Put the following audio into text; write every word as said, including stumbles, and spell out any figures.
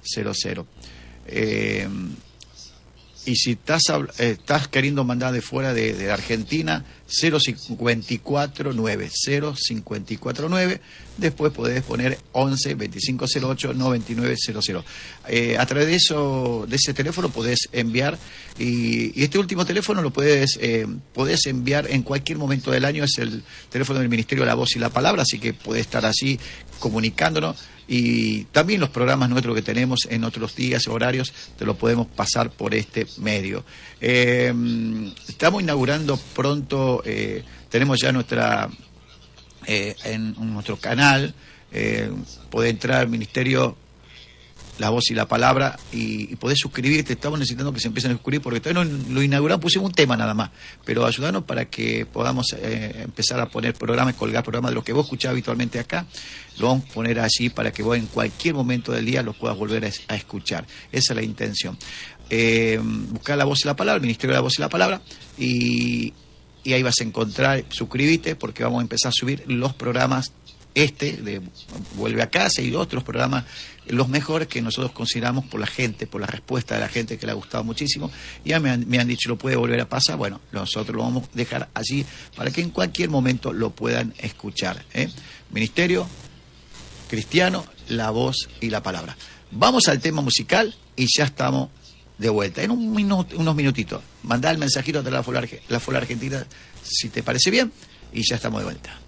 cero cero. Eh, y si estás, eh, estás queriendo mandar de fuera de, de Argentina, cero cinco cuatro nueve, cero cinco cuatro nueve, después podés poner once, veinticinco cero ocho, noventa y nueve cero cero. Eh, a través de eso, de ese teléfono podés enviar, y, y este último teléfono lo podés, eh, podés enviar en cualquier momento del año, es el teléfono del Ministerio de la Voz y la Palabra, así que podés estar así comunicándonos. Y también los programas nuestros que tenemos en otros días, horarios, te lo podemos pasar por este medio. Eh, estamos inaugurando pronto, eh, tenemos ya nuestra eh, en nuestro canal, eh, podés entrar al Ministerio La Voz y la Palabra y, y podés suscribirte. Estamos necesitando que se empiecen a suscribir porque todavía no lo inauguramos, pusimos un tema nada más, pero ayudarnos para que podamos eh, empezar a poner programas, colgar programas de los que vos escuchás habitualmente acá, lo vamos a poner allí para que vos en cualquier momento del día los puedas volver a, a escuchar. Esa es la intención. Eh, buscar La Voz y la Palabra, el Ministerio de la Voz y la Palabra, y, y ahí vas a encontrar, suscríbete porque vamos a empezar a subir los programas este de Vuelve a Casa y otros programas, los mejores que nosotros consideramos por la gente, por la respuesta de la gente que le ha gustado muchísimo. Ya me han, me han dicho, ¿lo puede volver a pasar? Bueno, nosotros lo vamos a dejar allí para que en cualquier momento lo puedan escuchar, ¿eh? Ministerio Cristiano, La Voz y la Palabra. Vamos al tema musical y ya estamos de vuelta. En un minuto, unos minutitos, mandá el mensajito de la Fola, la Fola Argentina si te parece bien y ya estamos de vuelta.